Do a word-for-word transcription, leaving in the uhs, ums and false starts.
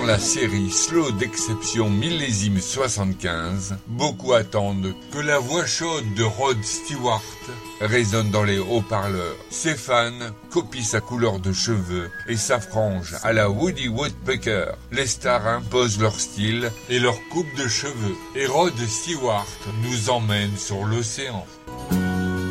la série Slow d'exception millésime soixante-quinze, beaucoup attendent que la voix chaude de Rod Stewart résonne dans les haut-parleurs. Ses fans copient sa couleur de cheveux et sa frange à la Woody Woodpecker. Les stars imposent leur style et leur coupe de cheveux. Et Rod Stewart nous emmène sur l'océan.